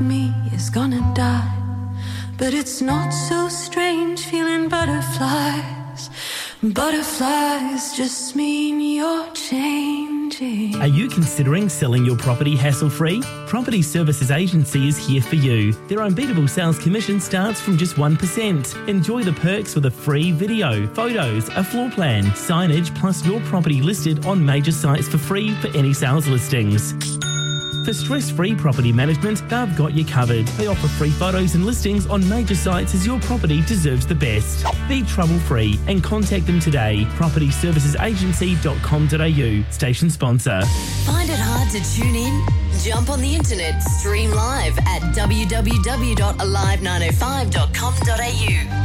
me is gonna die. But it's not so strange feeling butterflies. Butterflies just mean you're changing. Are you considering selling your property hassle-free? Property Services Agency is here for you. Their unbeatable sales commission starts from just 1%. Enjoy the perks with a free video, photos, a floor plan, signage, plus your property listed on major sites for free for any sales listings. For stress-free property management, they've got you covered. They offer free photos and listings on major sites as your property deserves the best. Be trouble-free and contact them today. PropertyServicesAgency.com.au. Station sponsor. Find it hard to tune in? Jump on the internet, stream live at www.alive905.com.au.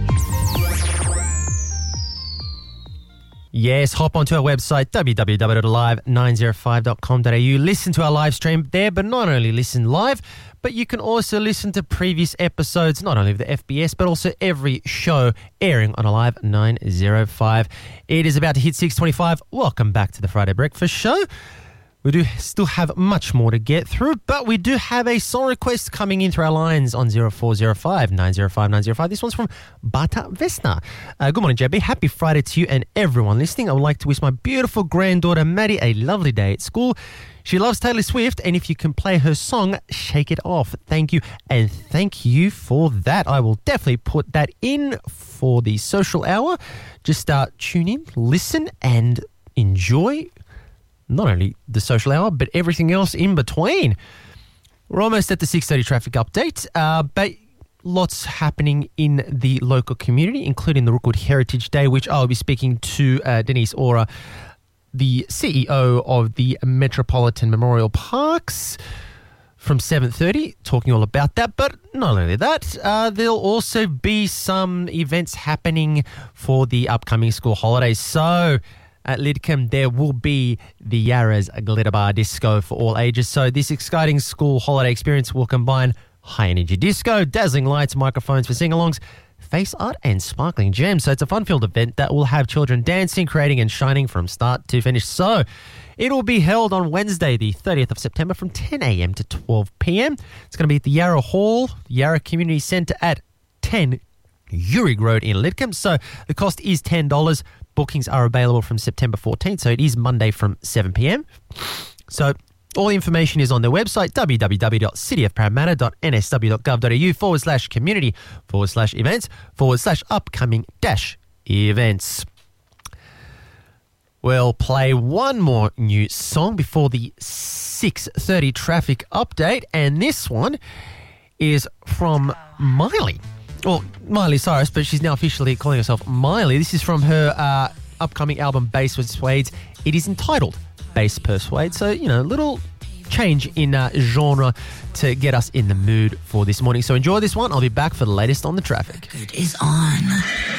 Yes, hop onto our website, www.alive905.com.au. Listen to our live stream there, but not only listen live, but you can also listen to previous episodes, not only of the FBS, but also every show airing on Alive 905. It is about to hit 6:25. Welcome back to the Friday Breakfast Show. We do still have much more to get through, but we do have a song request coming in through our lines on 0405 905 905. This one's from Bata Vesna. Good morning, JB. Happy Friday to you and everyone listening. I would like to wish my beautiful granddaughter, Maddie, a lovely day at school. She loves Taylor Swift, and if you can play her song, Shake It Off. Thank you, and thank you for that. I will definitely put that in for the social hour. Just tune in, listen, and enjoy not only the social hour, but everything else in between. We're almost at the 6:30 traffic update, but lots happening in the local community, including the Rookwood Heritage Day, which I'll be speaking to Denise Ora, the CEO of the Metropolitan Memorial Parks, from 7:30, talking all about that. But not only that, there'll also be some events happening for the upcoming school holidays. So at Lidcombe, there will be the Yarra's Glitter Bar Disco for all ages. So this exciting school holiday experience will combine high-energy disco, dazzling lights, microphones for sing-alongs, face art and sparkling gems. So it's a fun-filled event that will have children dancing, creating and shining from start to finish. So it will be held on Wednesday, the 30th of September from 10 a.m. to 12 p.m. It's going to be at the Yarra Hall, Yarra Community Centre at 10 Urick Road in Lidcombe. So the cost is $10. Bookings are available from September 14th, so it is Monday from 7 p.m. So all the information is on their website, www.cityofparramatta.ns.gov.au/community/events/upcoming-events. We'll play one more new song before the 6:30 traffic update, and this one is from Miley. Well, Miley Cyrus, but she's now officially calling herself Miley. This is from her upcoming album, Bass Persuades. It is entitled Bass Persuade. So, you know, a little change in genre to get us in the mood for this morning. So enjoy this one. I'll be back for the latest on the traffic. It is on.